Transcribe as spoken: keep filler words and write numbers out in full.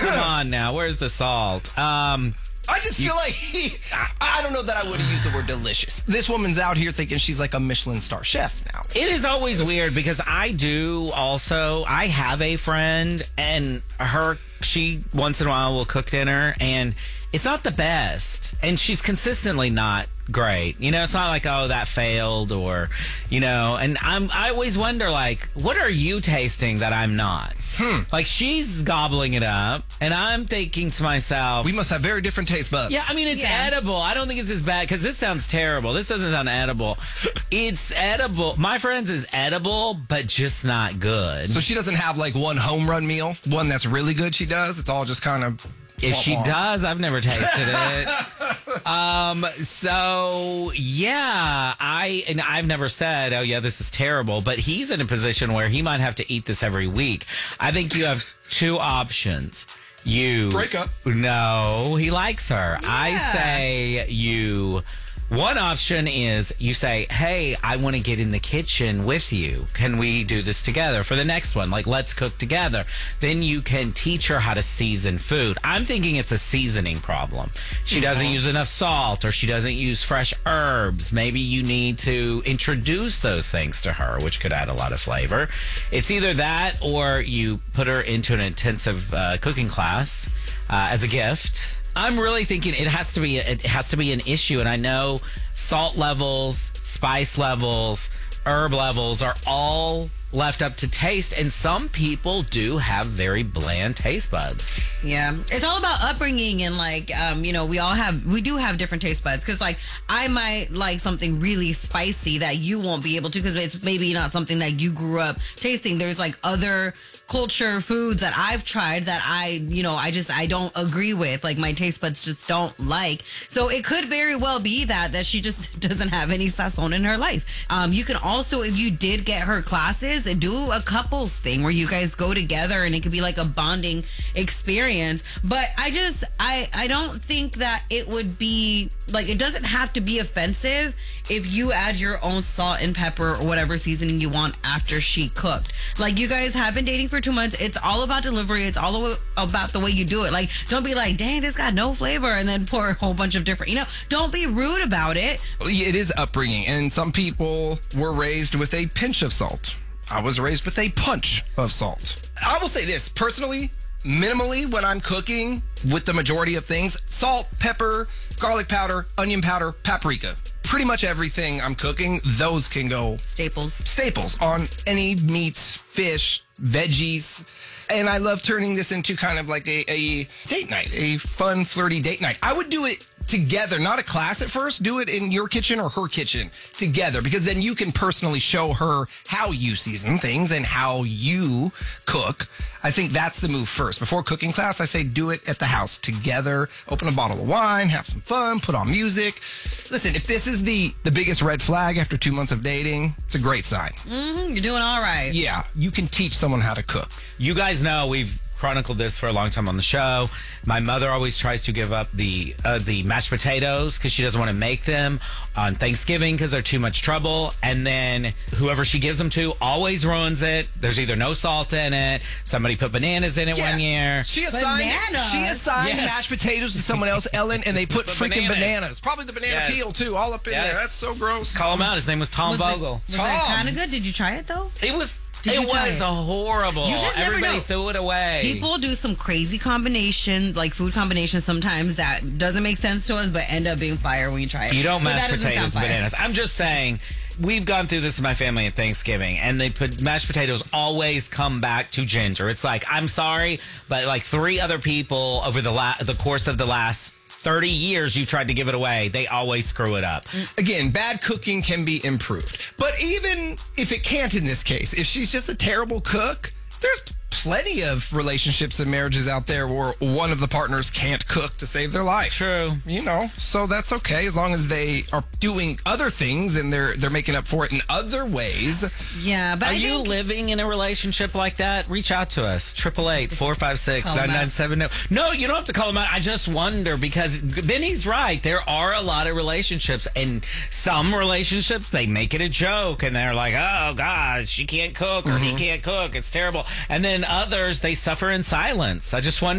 come on now. Where's the salt? Um... I just feel like he, I don't know that I would have used the word delicious. This woman's out here thinking she's like a Michelin star chef now. It is always weird because I do also, I have a friend and her, she once in a while will cook dinner and it's not the best. And she's consistently not great. You know, it's not like, oh, that failed or, you know, and I'm, I always wonder, like, what are you tasting that I'm not? Hmm. Like, she's gobbling it up, and I'm thinking to myself, we must have very different taste buds. Yeah, I mean, it's yeah. edible. I don't think it's as bad, because this sounds terrible. This doesn't sound edible. It's edible. My friend's is edible, but just not good. So she doesn't have, like, one home run meal, one that's really good she does? It's all just kind of... If she does, I've never tasted it. um, so yeah, I and I've never said, "Oh yeah, this is terrible." But he's in a position where he might have to eat this every week. I think you have two options. You break up. No, he likes her. Yeah. I say you. One option is you say, hey, I want to get in the kitchen with you. Can we do this together? For the next one, like, let's cook together. Then you can teach her how to season food. I'm thinking it's a seasoning problem. She doesn't use enough salt or she doesn't use fresh herbs. Maybe you need to introduce those things to her, which could add a lot of flavor. It's either that or you put her into an intensive uh, cooking class uh, as a gift. I'm really thinking it has to be it has to be an issue, and I know salt levels, spice levels, herb levels are all left up to taste, and some people do have very bland taste buds. Yeah, it's all about upbringing and like um, you know, we all have we do have different taste buds because like I might like something really spicy that you won't be able to because it's maybe not something that you grew up tasting. There's like other culture foods that I've tried that I, you know, I just, I don't agree with. Like my taste buds just don't like. So it could very well be that, that she just doesn't have any sazon in her life. Um, you can also, if you did get her classes, do a couples thing where you guys go together and it could be like a bonding experience. But I just, I, I don't think that it would be, like, it doesn't have to be offensive if you add your own salt and pepper or whatever seasoning you want after she cooked. Like, you guys have been dating for two months. It's all about delivery. It's all about the way you do it. Like, don't be like, dang, this got no flavor, and then pour a whole bunch of different, you know, don't be rude about it. It is upbringing, and some people were raised with a pinch of salt. I was raised with a punch of salt. I will say this, personally, minimally when I'm cooking with the majority of things, salt, pepper, garlic powder, onion powder, paprika. Pretty much everything I'm cooking, those can go staples. Staples on any meats, fish, veggies. And I love turning this into kind of like a, a date night, a fun, flirty date night. I would do it together, not a class at first. Do it in your kitchen or her kitchen together, because then you can personally show her how you season things and how you cook. I think that's the move first. Before cooking class, I say do it at the house together. Open a bottle of wine, have some fun, put on music. Listen, if this is the, the biggest red flag after two months of dating, it's a great sign. Mm-hmm, you're doing all right. Yeah, you can teach someone how to cook. You guys know we've chronicled this for a long time on the show. My mother always tries to give up the uh, the mashed potatoes because she doesn't want to make them on Thanksgiving because they're too much trouble. And then whoever she gives them to always ruins it. There's either no salt in it, somebody put bananas in it yeah. one year. She assigned, bananas. she assigned yes. mashed potatoes to someone else, Ellen, and they put freaking bananas. bananas. Probably the banana yes. peel, too, all up in yes. there. That's so gross. Call him out. His name was Tom was Vogel. It, was Tom. it kind of good? Did you try it, though? It was... Did it was it? horrible. You just never Everybody know. threw it away. People do some crazy combination, like food combinations sometimes that doesn't make sense to us, but end up being fire when you try it. You don't but mash potatoes and bananas. I'm just saying, we've gone through this with my family at Thanksgiving, and they put mashed potatoes always come back to ginger. It's like, I'm sorry, but like three other people over the la- the course of the last thirty years you tried to give it away, they always screw it up. Again, bad cooking can be improved. But even if it can't in this case, if she's just a terrible cook, there's plenty of relationships and marriages out there where one of the partners can't cook to save their life. True. You know, so that's okay as long as they are doing other things and they're they're making up for it in other ways. Yeah, but Are I you think... living in a relationship like that? Reach out to us. eight eight eight, four five six, nine nine seven zero. No, you don't have to call them out. I just wonder because Benny's right. There are a lot of relationships, and some relationships, they make it a joke and they're like, oh, God, she can't cook or mm-hmm. he can't cook. It's terrible. And then others, they suffer in silence. I just wonder